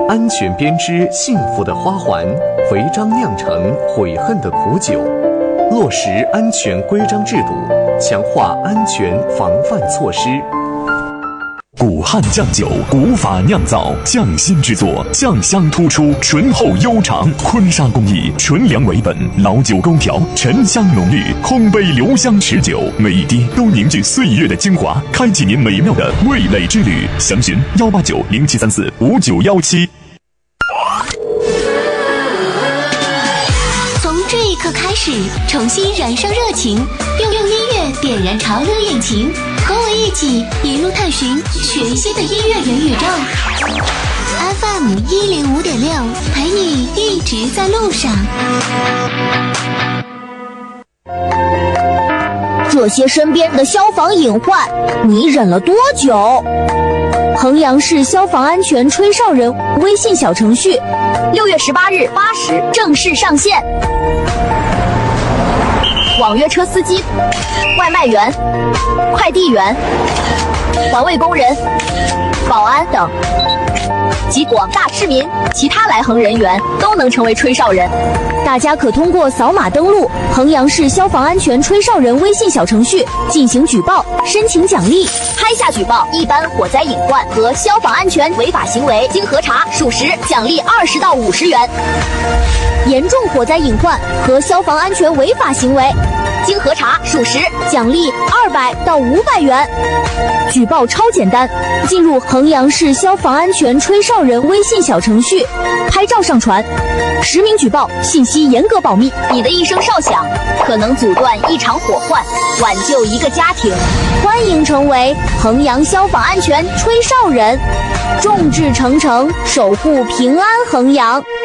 安全编织幸福的花环，违章酿成悔恨的苦酒。落实安全规章制度，强化安全防范措施。 古汉酱酒，古法酿造，匠心制作，酱香突出，醇厚悠长。坤沙工艺，纯粮为本，老酒勾调，沉香浓郁，空杯留香持久，每一滴都凝聚岁月的精华，开启您美妙的味蕾之旅。详询18907345917。 从这一刻开始，重新燃烧热情，用音乐点燃潮流引擎，和我一起一路探寻全新的音乐元宇宙。FM 105.6，陪你一直在路上。 这些身边的消防隐患，你忍了多久？衡阳市消防安全吹哨人微信小程序6月18日8时正式上线。网约车司机、外卖员、快递员、环卫工人、保安等及广大市民、其他来衡人员都能成为吹哨人。大家可通过扫码登录衡阳市消防安全吹哨人微信小程序进行举报，申请奖励。拍下举报一般火灾隐患和消防安全违法行为，经核查属实，奖励20到50元；严重火灾隐患和消防安全违法行为，经核查属实，奖励200到500元。举报超简单，进入衡阳市消防安全吹哨人微信小程序，拍照上传，实名举报，信息严格保密。你的一声哨响，可能阻断一场火患，挽救一个家庭。欢迎成为衡阳消防安全吹哨人，众志成城，守护平安衡阳。